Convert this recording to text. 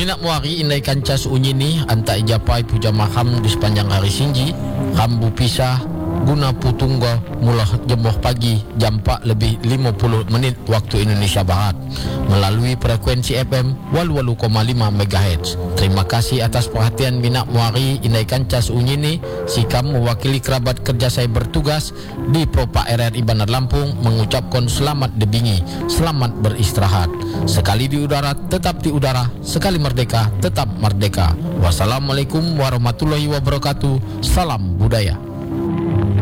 Minak muari indai kancas unyini anta ijapai puja maham di sepanjang hari Sinji, rambu pisah guna putunggo mulah jemoh pagi jam 4 lebih 50 menit waktu Indonesia Barat melalui frekuensi FM 88,5 MHz. Terima kasih atas perhatian Minak muari indai kancas unyini. Sikam mewakili kerabat kerja saya bertugas di Propa RRI Bandar Lampung mengucapkan selamat debingi, selamat beristirahat. Sekali di udara tetap di udara, sekali merdeka tetap merdeka. Wassalamualaikum warahmatullahi wabarakatuh. Salam budaya.